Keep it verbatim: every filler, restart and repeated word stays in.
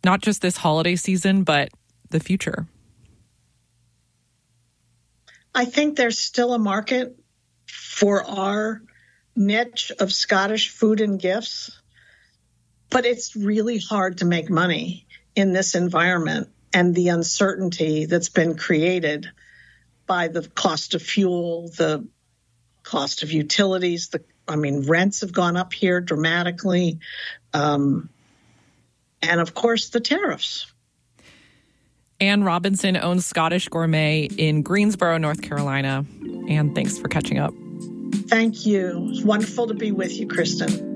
not just this holiday season, but the future? I think there's still a market for our niche of Scottish food and gifts, but it's really hard to make money in this environment and the uncertainty that's been created by the cost of fuel, the cost of utilities. The, I mean, rents have gone up here dramatically. Um, and of course, the tariffs. Anne Robinson owns Scottish Gourmet in Greensboro, North Carolina. Anne, thanks for catching up. Thank you. It's wonderful to be with you, Kristen.